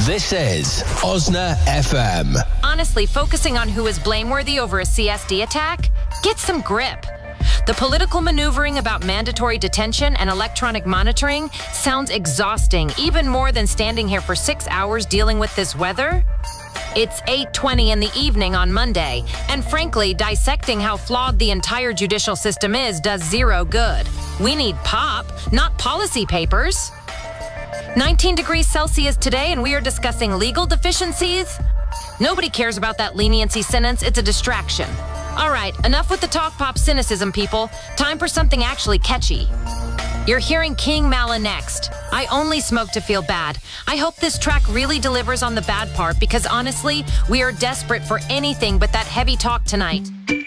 This is Osna FM. Honestly, focusing on who is blameworthy over a CSD attack? Get some grip. The political maneuvering about mandatory detention and electronic monitoring sounds exhausting, even more than standing here for 6 hours dealing with this weather. It's 8:20 in the evening on Monday, and frankly, dissecting how flawed the entire judicial system is does zero good. We need pop, not policy papers. 19 degrees Celsius today, and we are discussing legal deficiencies? Nobody cares about that leniency sentence. It's a distraction. All right, enough with the talk pop cynicism, people. Time for something actually catchy. You're hearing King Mala next. I only smoke to feel bad. I hope this track really delivers on the bad part because honestly, we are desperate for anything but that heavy talk tonight.